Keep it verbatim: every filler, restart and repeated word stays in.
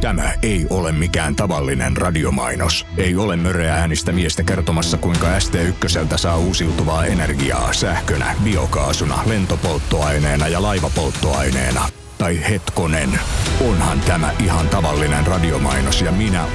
Tämä ei ole mikään tavallinen radiomainos. Ei ole möreä äänistä miestä kertomassa, kuinka S T yksi saa uusiutuvaa energiaa sähkönä, biokaasuna, lentopolttoaineena ja laivapolttoaineena. Tai hetkonen, onhan tämä ihan tavallinen radiomainos ja minä